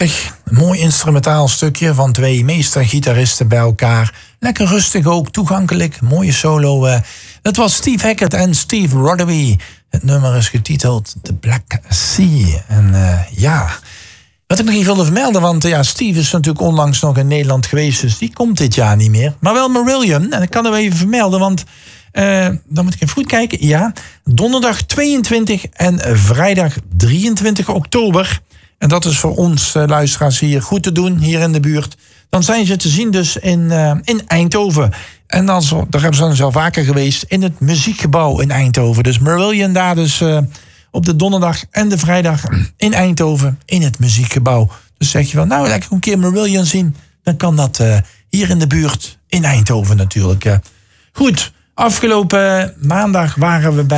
prachtig. Een mooi instrumentaal stukje van 2 meestergitaristen bij elkaar. Lekker rustig ook, toegankelijk. Mooie solo. Dat was Steve Hackett en Steve Rodway. Het nummer is getiteld The Black Sea. En wat ik nog even wilde vermelden, want Steve is natuurlijk onlangs nog in Nederland geweest, dus die komt dit jaar niet meer. Maar wel Marillion, en ik kan hem even vermelden, want dan moet ik even goed kijken. Ja, donderdag 22 en vrijdag 23 oktober. En dat is voor ons luisteraars hier goed te doen, hier in de buurt. Dan zijn ze te zien dus in Eindhoven. En daar hebben ze dan al vaker geweest in het muziekgebouw in Eindhoven. Dus Marillion daar dus op de donderdag en de vrijdag in Eindhoven in het muziekgebouw. Dus zeg je wel, nou lekker een keer Marillion zien. Dan kan dat hier in de buurt in Eindhoven natuurlijk. Goed, afgelopen maandag waren we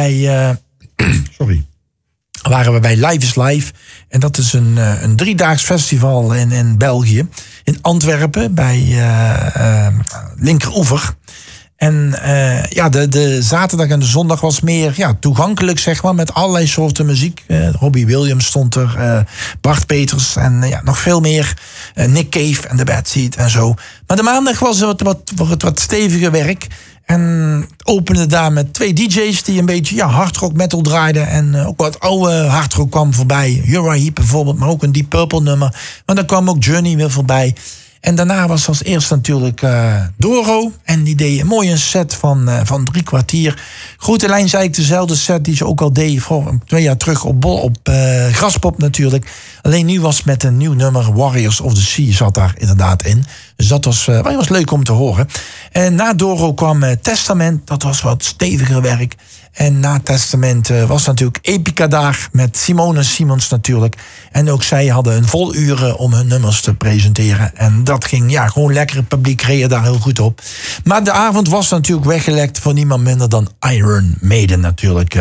bij Live is Live. En dat is een 3-daags festival in België. In Antwerpen, bij Linkeroever. En de zaterdag en de zondag was meer toegankelijk, zeg maar. Met allerlei soorten muziek. Robbie Williams stond er. Bart Peters en nog veel meer. Nick Cave en The Bad Seed en zo. Maar de maandag was het wat steviger werk. En opende daar met 2 DJ's die een beetje hardrock metal draaiden. En ook wat oude hardrock kwam voorbij. Uriah Heep bijvoorbeeld, maar ook een Deep Purple nummer. Maar dan kwam ook Journey weer voorbij. En daarna was als eerst natuurlijk Doro. En die deed een mooie set van 3 kwartier. Grote lijn zei ik dezelfde set die ze ook al deed voor 2 jaar terug op Graspop natuurlijk. Alleen nu was met een nieuw nummer, Warriors of the Sea, zat daar inderdaad in. Dus dat was leuk om te horen. En na Doro kwam Testament, dat was wat steviger werk. En na Testament was natuurlijk Epica daar met Simone Simons natuurlijk. En ook zij hadden een vol uren om hun nummers te presenteren. En dat ging gewoon lekker, het publiek reageerde daar heel goed op. Maar de avond was natuurlijk weggelekt voor niemand minder dan Iron Maiden natuurlijk.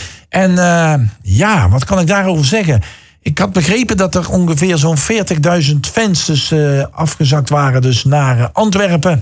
Wat kan ik daarover zeggen? Ik had begrepen dat er ongeveer zo'n 40.000 fans dus afgezakt waren dus naar Antwerpen.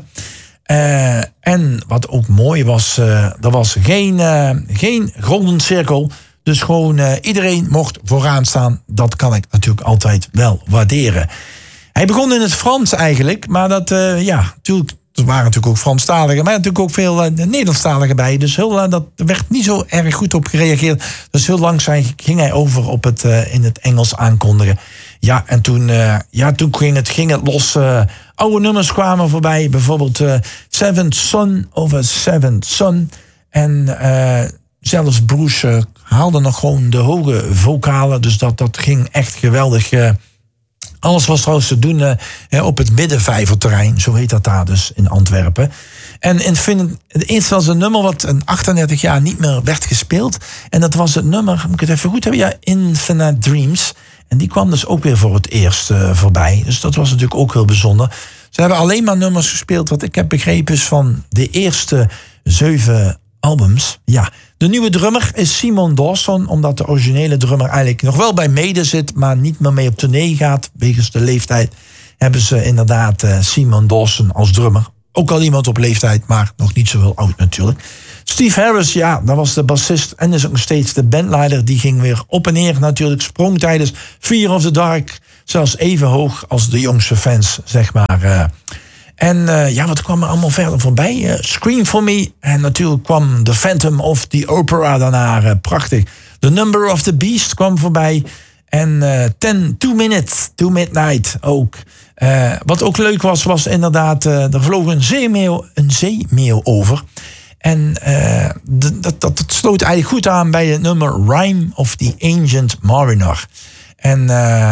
En wat ook mooi was, er was geen golden cirkel. Dus gewoon iedereen mocht vooraan staan. Dat kan ik natuurlijk altijd wel waarderen. Hij begon in het Frans eigenlijk. Maar dat, natuurlijk, er waren natuurlijk ook Franstaligen. Maar natuurlijk ook veel Nederlandstaligen bij. Dus dat werd niet zo erg goed op gereageerd. Dus heel langzaam ging hij over op het in het Engels aankondigen. Ja, en toen ging het los. Oude nummers kwamen voorbij. Bijvoorbeeld Seventh Son of a Seventh Son. En zelfs Bruce haalde nog gewoon de hoge vocalen. Dus dat ging echt geweldig. Alles was trouwens te doen op het Middenvijverterrein. Zo heet dat daar dus in Antwerpen. En het eerste was een nummer wat in 38 jaar niet meer werd gespeeld. En dat was het nummer, moet ik het even goed hebben? Ja, Infinite Dreams. En die kwam dus ook weer voor het eerst voorbij. Dus dat was natuurlijk ook heel bijzonder. Ze hebben alleen maar nummers gespeeld, wat ik heb begrepen is van de eerste 7 albums. Ja, de nieuwe drummer is Simon Dawson, omdat de originele drummer eigenlijk nog wel bij Maiden zit, maar niet meer mee op tournee gaat. Wegens de leeftijd hebben ze inderdaad Simon Dawson als drummer. Ook al iemand op leeftijd, maar nog niet zo heel oud natuurlijk. Steve Harris, dat was de bassist en is ook nog steeds de bandleider. Die ging weer op en neer natuurlijk, sprong tijdens Fear of the Dark. Zelfs even hoog als de jongste fans, zeg maar. Wat kwam er allemaal verder voorbij? Scream for Me. En natuurlijk kwam The Phantom of the Opera daarna. Prachtig. The Number of the Beast kwam voorbij. En 2 Minutes to Midnight ook. Wat ook leuk was inderdaad, er vloog een zeemeeuw over. En dat sloot eigenlijk goed aan bij het nummer Rime of the Ancient Mariner. En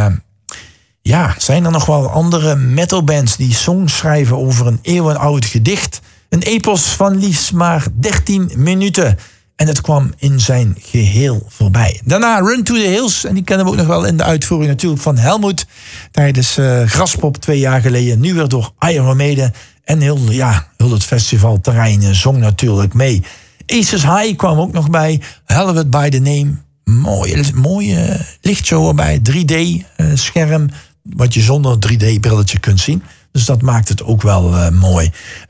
zijn er nog wel andere metalbands die songs schrijven over een eeuwenoud gedicht. Een epos van liefst maar 13 minuten. En het kwam in zijn geheel voorbij. Daarna Run to the Hills. En die kennen we ook nog wel in de uitvoering natuurlijk van Helmoet. Tijdens Graspop 2 jaar geleden. Nu weer door Iron Maiden. En heel het festivalterrein zong natuurlijk mee. Aces High kwam ook nog bij. Hell by the Name. Mooie lichtshow erbij. 3D-scherm. Wat je zonder 3D-brilletje kunt zien. Dus dat maakt het ook wel mooi.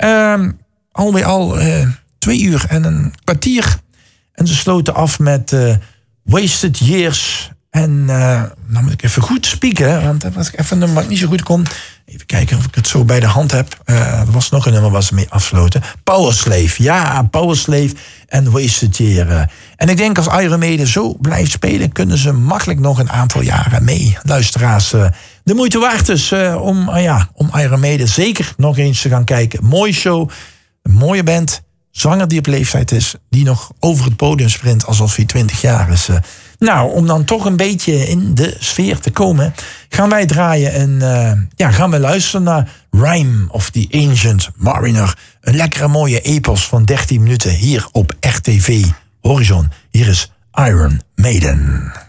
Al bij al 2 uur en een kwartier. En ze sloten af met Wasted Years. En nou moet ik even goed spieken, want dat was even een nummer wat ik niet zo goed kon. Even kijken of ik het zo bij de hand heb. Er was nog een nummer waar ze mee afsloten. Powerslave, ja, Powerslave en Wasted Year. En ik denk als Iron Maiden zo blijft spelen, kunnen ze makkelijk nog een aantal jaren mee. Luisteraars, de moeite waard is om Iron Maiden zeker nog eens te gaan kijken. Mooie show, een mooie band. Zanger die op leeftijd is, die nog over het podium sprint alsof hij 20 jaar is. Nou, om dan toch een beetje in de sfeer te komen, gaan wij draaien en gaan we luisteren naar Rime of the Ancient Mariner. Een lekkere mooie epos van 13 minuten hier op RTV Horizon. Hier is Iron Maiden.